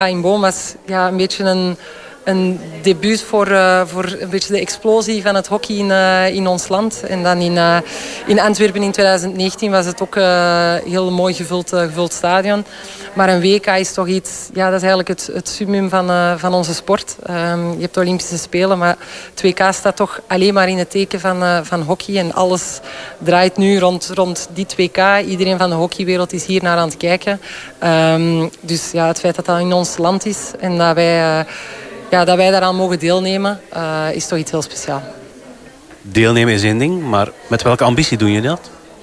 In Boom was een beetje een debuut voor een beetje de explosie van het hockey in ons land. En dan in Antwerpen in 2019 was het ook een heel mooi gevuld stadion. Maar een WK is toch iets... Ja, dat is eigenlijk het summum van onze sport. Je hebt de Olympische Spelen, maar het WK staat toch alleen maar in het teken van hockey. En alles draait nu rond dit WK. Iedereen van de hockeywereld is hier naar aan het kijken. Dus het feit dat dat in ons land is en dat wij daaraan mogen deelnemen, is toch iets heel speciaals. Deelnemen is één ding, maar met welke ambitie doe je dat?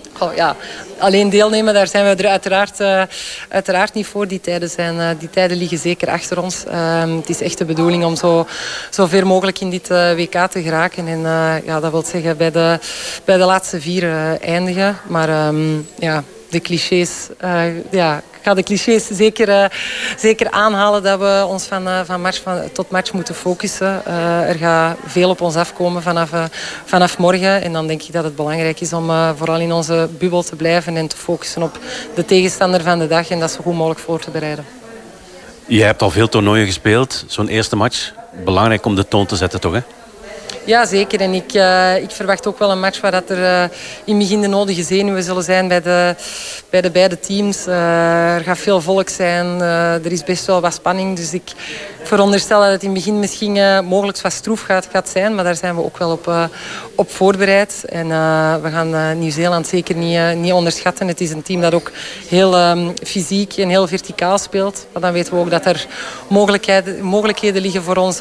Alleen deelnemen, daar zijn we er uiteraard niet voor. Die tijden liggen zeker achter ons. Het is echt de bedoeling om zo ver mogelijk in dit WK te geraken. En dat wil zeggen bij de laatste 4 eindigen. Maar de clichés... Ik ga de clichés zeker aanhalen dat we ons van match tot match moeten focussen. Er gaat veel op ons afkomen vanaf morgen. En dan denk ik dat het belangrijk is om vooral in onze bubbel te blijven en te focussen op de tegenstander van de dag en dat zo goed mogelijk voor te bereiden. Je hebt al veel toernooien gespeeld. Zo'n eerste match, belangrijk om de toon te zetten, toch? Hè? Ja, zeker. En ik verwacht ook wel een match waar dat er in het begin de nodige zenuwen zullen zijn bij de beide teams. Er gaat veel volk zijn. Er is best wel wat spanning. Dus ik veronderstel dat het in het begin misschien mogelijk wat stroef gaat zijn. Maar daar zijn we ook wel op voorbereid. En we gaan Nieuw-Zeeland zeker niet onderschatten. Het is een team dat ook heel fysiek en heel verticaal speelt. Maar dan weten we ook dat er mogelijkheden liggen voor ons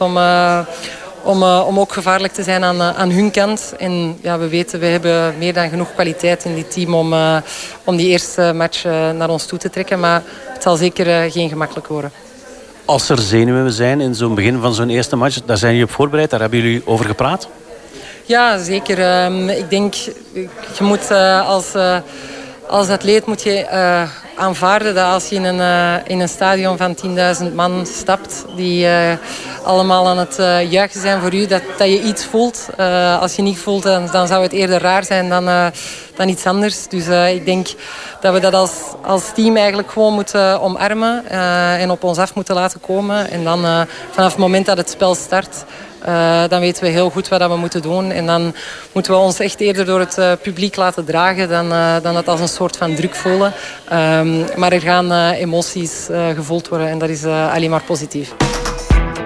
om ook gevaarlijk te zijn aan hun kant. En we weten, we hebben meer dan genoeg kwaliteit in dit team om die eerste match naar ons toe te trekken. Maar het zal zeker geen gemakkelijk worden. Als er zenuwen zijn in zo'n begin van zo'n eerste match, daar zijn jullie op voorbereid, daar hebben jullie over gepraat? Ja, zeker. Ik denk, je moet als atleet moet je aanvaarden dat als je in een stadion van 10.000 man stapt die allemaal aan het juichen zijn voor u, dat je iets voelt. Als je niet voelt, dan zou het eerder raar zijn dan iets anders. Dus ik denk dat we dat als team eigenlijk gewoon moeten omarmen en op ons af moeten laten komen. En dan vanaf het moment dat het spel start, dan weten we heel goed wat we moeten doen. En dan moeten we ons echt eerder door het publiek laten dragen dan het als een soort van druk voelen. Maar er gaan emoties gevoeld worden en dat is alleen maar positief.